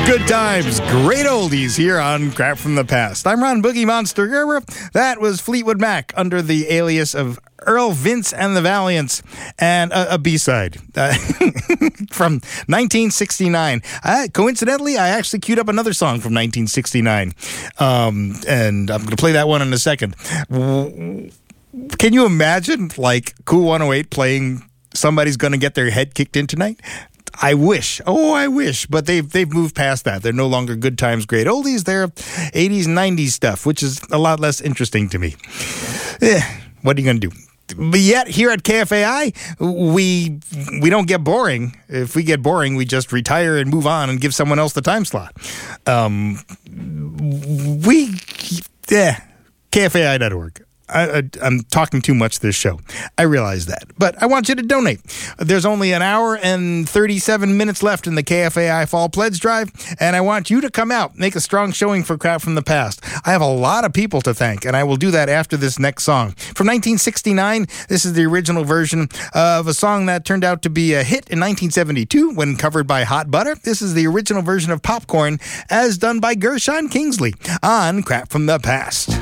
Good times, great oldies here on Crap from the Past. I'm Ron Boogie Monster Gerber. That was Fleetwood Mac under the alias of Earl Vince and the Valiants, and a B-side from 1969. Coincidentally, I actually queued up another song from 1969, and I'm going to play that one in a second. Can you imagine, like, Cool 108 playing Somebody's Gonna Get Their Head Kicked In Tonight? I wish. Oh, I wish. But they've moved past that. They're no longer good times, great oldies. They're 80s, 90s stuff, which is a lot less interesting to me. What are you going to do? But yet, here at KFAI, we don't get boring. If we get boring, we just retire and move on and give someone else the time slot. KFAI.org. I'm talking too much this show. I realize that. But I want you to donate. There's only an hour and 37 minutes left in the KFAI Fall Pledge Drive, and I want you to come out, make a strong showing for Crap from the Past. I have a lot of people to thank, and I will do that after this next song. From 1969, this is the original version of a song that turned out to be a hit in 1972 when covered by Hot Butter. This is the original version of Popcorn as done by Gershon Kingsley on Crap from the Past.